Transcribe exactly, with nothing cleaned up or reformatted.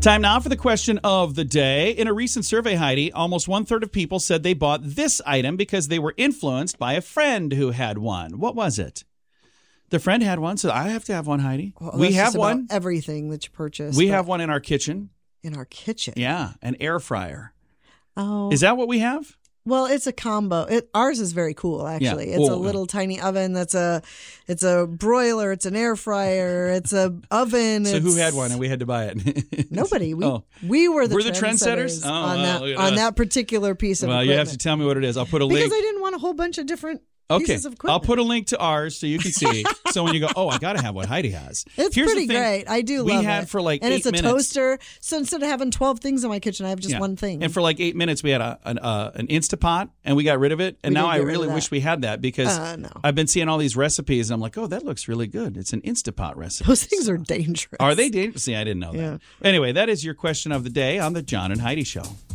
Time now for the question of the day. In a recent survey, Heidi, almost one-third of people said they bought this item because they were influenced by a friend who had one. What was it? The friend had one, so I have to have one, Heidi. Well, we that's have just about one. everything that you purchase. We have one in our kitchen. In our kitchen? Yeah, an air fryer. Oh. Is that what we have? Well, it's a combo. It, ours is very cool, actually. Yeah. It's Oh, a little tiny oven. That's a, it's a broiler. It's an air fryer. It's a oven. So it's, who had one and we had to buy it? Nobody. We oh. we were the we're the trendsetters, trendsetters? Oh, on well, that look at on us. that particular piece of well, equipment. you have to tell me what it is. I'll put a because link. I didn't want a whole bunch of different Okay, pieces of equipment. I'll put a link to ours so you can see. So when you go, oh, I got to have what Heidi has. It's Here's pretty the thing. great. I do we love it. We had for like and eight it's a minutes. toaster. So instead of having twelve things in my kitchen, I have just Yeah. one thing. And for like eight minutes, we had a an, uh, an Instapot, and we got rid of it. And We now did I get rid really of that. wish we had that because Uh, no. I've been seeing all these recipes, and I'm like, oh, that looks really good. It's an Instapot recipe. Those things are dangerous. Are they dangerous? See, I didn't know that. Yeah. Anyway, that is your question of the day on the John and Heidi Show.